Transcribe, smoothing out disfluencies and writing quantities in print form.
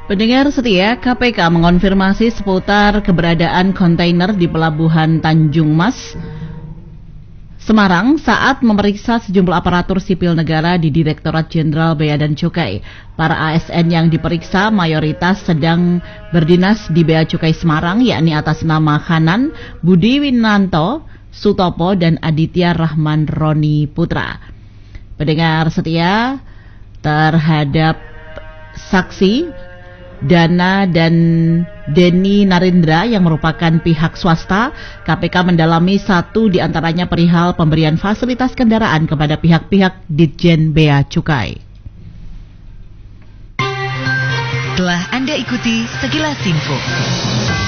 Pendengar setia, KPK mengonfirmasi seputar keberadaan kontainer di Pelabuhan Tanjung Mas, Semarang saat memeriksa sejumlah aparatur sipil negara di Direktorat Jenderal Bea dan Cukai. Para ASN yang diperiksa mayoritas sedang berdinas di Bea Cukai Semarang, yakni atas nama Hanan, Budi Winanto, Sutopo, dan Aditya Rahman Roni Putra. Pendengar setia, terhadap saksi Dana dan Denny Narendra yang merupakan pihak swasta, KPK mendalami satu di antaranya perihal pemberian fasilitas kendaraan kepada pihak-pihak Ditjen Bea Cukai. Telah Anda ikuti Sekilas Info.